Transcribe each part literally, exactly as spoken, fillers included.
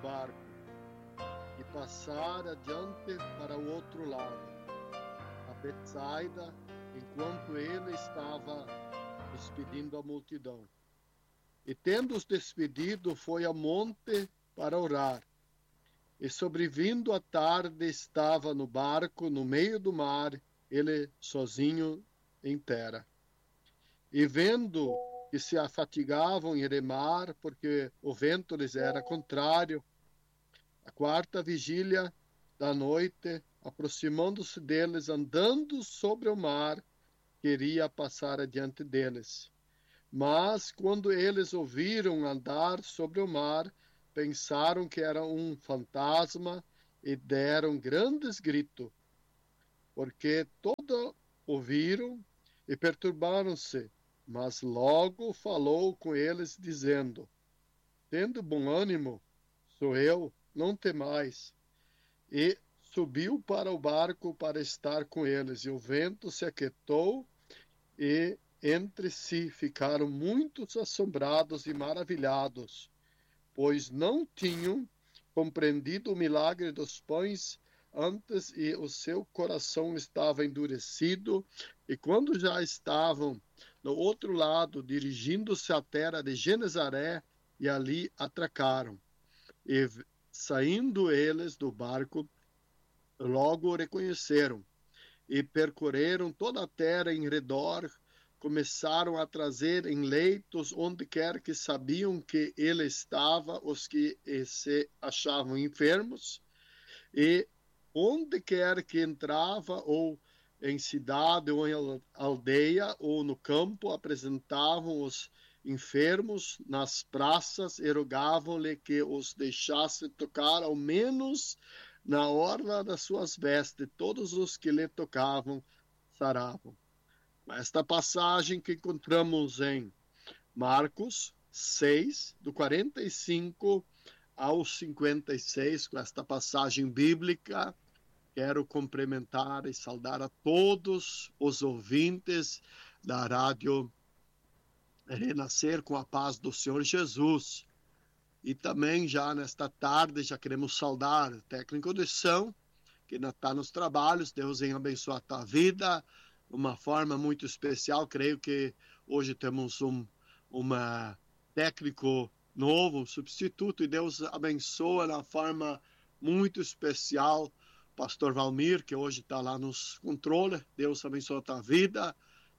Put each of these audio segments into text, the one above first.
barco e passar adiante para o outro lado, a Betsaida, enquanto ele estava despedindo a multidão. E tendo-os despedido, foi ao monte para orar. E sobrevindo a tarde, estava no barco, no meio do mar, ele sozinho em terra. E vendo que se afatigavam em remar, porque o vento lhes era contrário, a quarta vigília da noite, aproximando-se deles, andando sobre o mar, queria passar adiante deles. Mas, quando eles ouviram andar sobre o mar, pensaram que era um fantasma e deram grandes gritos, porque todos ouviram e perturbaram-se. Mas logo falou com eles, dizendo: tendo bom ânimo, sou eu, não temais. E subiu para o barco para estar com eles, e o vento se aquietou, e entre si ficaram muitos assombrados e maravilhados, pois não tinham compreendido o milagre dos pães antes, e o seu coração estava endurecido. E quando já estavam no outro lado, dirigindo-se à terra de Genezaré, e ali atracaram. E saindo eles do barco, logo o reconheceram, e percorreram toda a terra em redor, começaram a trazer em leitos onde quer que sabiam que ele estava, os que se achavam enfermos, e onde quer que entrava, ou em cidade, ou em aldeia, ou no campo, apresentavam os enfermos nas praças e rogavam-lhe que os deixasse tocar ao menos na orla das suas vestes. Todos os que lhe tocavam saravam. Esta passagem que encontramos em Marcos seis, do quarenta e cinco ao cinquenta e seis, com esta passagem bíblica, quero cumprimentar e saudar a todos os ouvintes da Rádio Renascer com a paz do Senhor Jesus. E também já nesta tarde já queremos saudar o técnico de som, que ainda está nos trabalhos. Deus venha abençoar a tua vida de uma forma muito especial. Creio que hoje temos um uma técnico novo, um substituto, e Deus abençoa na forma muito especial pastor Valmir, que hoje está lá nos controles. Deus abençoa a tua vida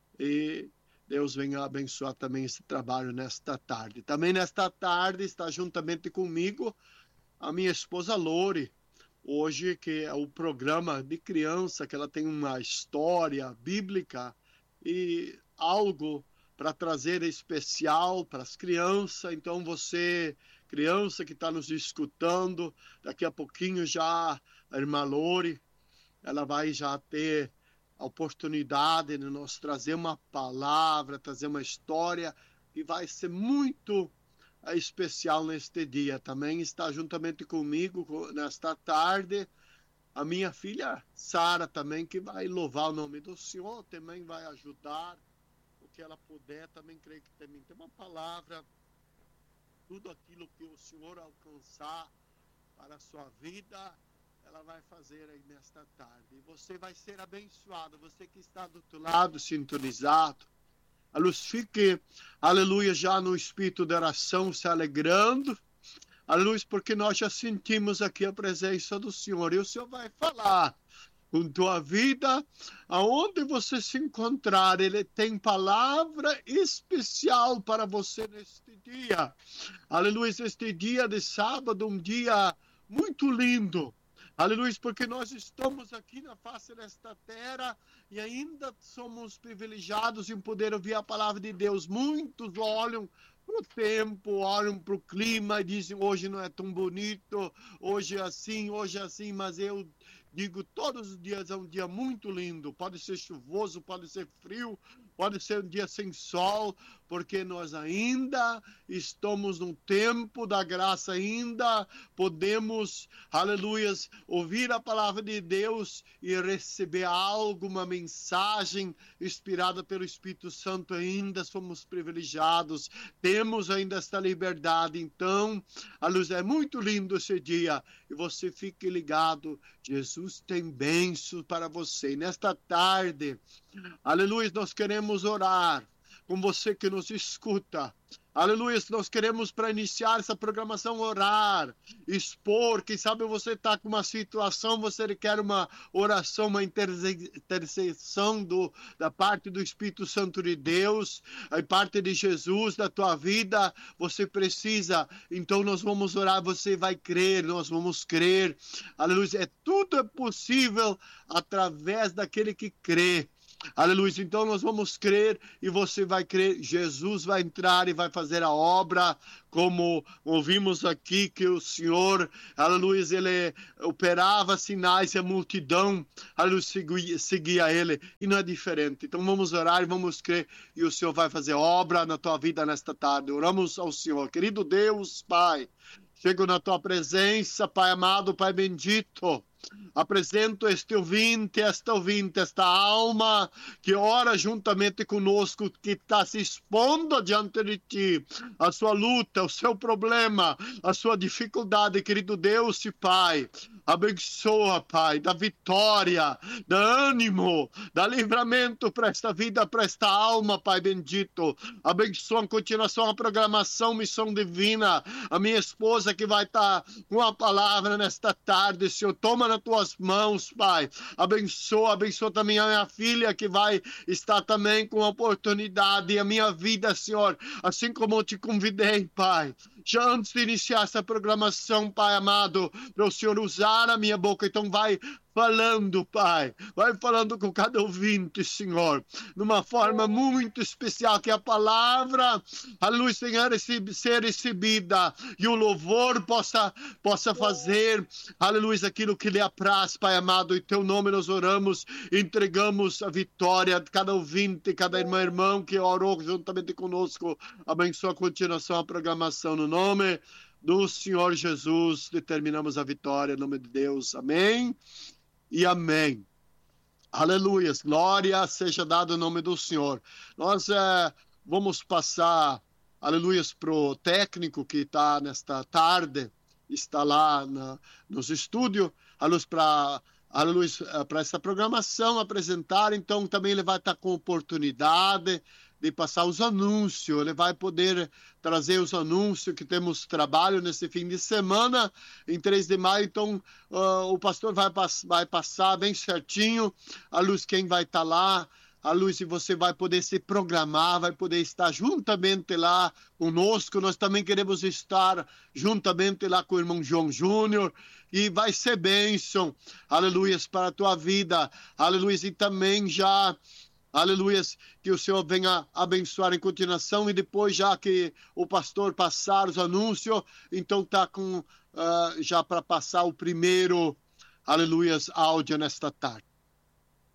e Deus venha abençoar também esse trabalho nesta tarde. Também nesta tarde está juntamente comigo a minha esposa Lore, hoje, que é o programa de criança, que ela tem uma história bíblica e algo para trazer especial para as crianças. Então você, criança que está nos escutando, daqui a pouquinho já a irmã Lore, ela vai já ter a oportunidade de nos trazer uma palavra, trazer uma história que vai ser muito especial neste dia. Também está juntamente comigo nesta tarde a minha filha Sara também, que vai louvar o nome do Senhor, também vai ajudar o que ela puder. Também creio que também tem uma palavra, tudo aquilo que o Senhor alcançar para a sua vida, ela vai fazer aí nesta tarde. E você vai ser abençoado, você que está do outro lado, sintonizado. A luz fique, aleluia, já no espírito de oração, se alegrando. A luz, porque nós já sentimos aqui a presença do Senhor. E o Senhor vai falar com tua vida, aonde você se encontrar. Ele tem palavra especial para você neste dia. Aleluia, este dia de sábado, um dia muito lindo. Aleluia, porque nós estamos aqui na face desta terra e ainda somos privilegiados em poder ouvir a palavra de Deus. Muitos olham para o tempo, olham para o clima e dizem: hoje não é tão bonito, hoje é assim, hoje é assim. Mas eu digo, todos os dias é um dia muito lindo. Pode ser chuvoso, pode ser frio, pode ser um dia sem sol, porque nós ainda estamos no tempo da graça, ainda podemos, aleluias, ouvir a palavra de Deus e receber algo, uma mensagem inspirada pelo Espírito Santo. Ainda somos privilegiados, temos ainda esta liberdade. Então, a luz é muito lindo esse dia, e você fique ligado, Jesus tem bênçãos para você. Nesta tarde, aleluia, nós queremos orar com você que nos escuta. Aleluia, nós queremos, para iniciar essa programação, orar, expor. Quem sabe você está com uma situação, você quer uma oração, uma intercessão do, da parte do Espírito Santo de Deus, a parte de Jesus na tua vida, você precisa. Então nós vamos orar, você vai crer, nós vamos crer. Aleluia, é, tudo é possível através daquele que crê. Aleluia, então nós vamos crer e você vai crer, Jesus vai entrar e vai fazer a obra, como ouvimos aqui que o Senhor, aleluia, ele operava sinais e a multidão, aleluia, seguia, seguia ele, e não é diferente. Então vamos orar e vamos crer, e o Senhor vai fazer obra na tua vida nesta tarde. Oramos ao Senhor. Querido Deus, Pai, chego na tua presença, Pai amado, Pai bendito. Apresento este ouvinte, esta ouvinte, esta alma que ora juntamente conosco, que está se expondo diante de ti, a sua luta, o seu problema, a sua dificuldade, querido Deus e Pai. Abençoa, Pai, dá vitória, dá ânimo, dá livramento para esta vida, para esta alma, Pai bendito. Abençoa em continuação a programação Missão Divina, a minha esposa que vai estar com a palavra nesta tarde, Senhor, toma nas tuas mãos, Pai. Abençoa, abençoa também a minha filha que vai estar também com a oportunidade, e a minha vida, Senhor, assim como eu te convidei, Pai. Já antes de iniciar essa programação, Pai amado, para o Senhor usar a minha boca, então vai falando, Pai, vai falando com cada ouvinte, Senhor, numa forma muito especial, que a palavra, a luz tenha ser recebida, e o louvor possa, possa fazer, aleluia, aquilo que lhe apraz, Pai amado. Em teu nome nós oramos, entregamos a vitória de cada ouvinte, cada irmã e irmão que orou juntamente conosco. Abençoa a continuação, a programação, no nome do Senhor Jesus, determinamos a vitória, em nome de Deus, amém e amém. Aleluia, glória seja dada em nome do Senhor. Nós é, vamos passar, aleluia, para o técnico que está nesta tarde, está lá na, nos estúdios, para aleluia, para essa programação apresentar. Então também ele vai estar com oportunidade de passar os anúncios, ele vai poder trazer os anúncios, que temos trabalho nesse fim de semana, em três de maio, então uh, o pastor vai, pass vai passar bem certinho, a luz quem vai estar lá, a luz, e você vai poder se programar, vai poder estar juntamente lá conosco. Nós também queremos estar juntamente lá com o irmão João Júnior, e vai ser bênção, aleluia, para a tua vida, aleluia, e também já, aleluia, que o Senhor venha abençoar em continuação, e depois, já que o pastor passar os anúncios, então tá com, uh, já para passar o primeiro, aleluia, áudio nesta tarde.